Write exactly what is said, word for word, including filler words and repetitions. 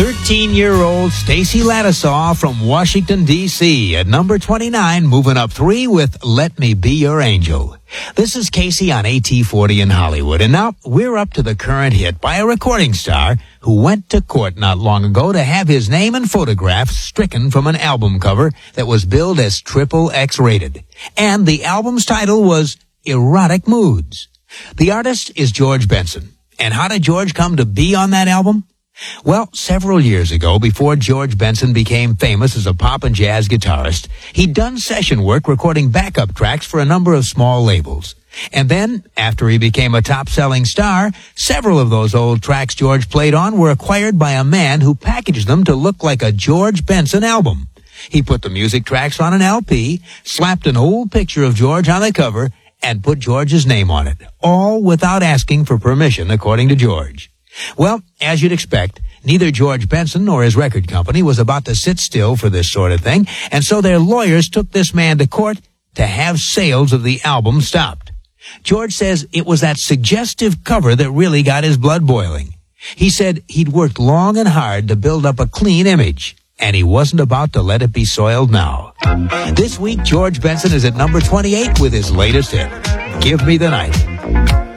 thirteen-year-old Stacy Ladisaw from Washington, D C at number twenty-nine, moving up three with Let Me Be Your Angel. This is Casey on A T forty in Hollywood, and now we're up to the current hit by a recording star who went to court not long ago to have his name and photograph stricken from an album cover that was billed as triple X rated. And the album's title was Erotic Moods. The artist is George Benson. And how did George come to be on that album? Well, several years ago, before George Benson became famous as a pop and jazz guitarist, he'd done session work recording backup tracks for a number of small labels. And then, after he became a top-selling star, several of those old tracks George played on were acquired by a man who packaged them to look like a George Benson album. He put the music tracks on an L P, slapped an old picture of George on the cover, and put George's name on it, all without asking for permission, according to George. Well, as you'd expect, neither George Benson nor his record company was about to sit still for this sort of thing, and so their lawyers took this man to court to have sales of the album stopped. George says it was that suggestive cover that really got his blood boiling. He said he'd worked long and hard to build up a clean image, and he wasn't about to let it be soiled now. This week, George Benson is at number twenty-eight with his latest hit, Give Me the Night.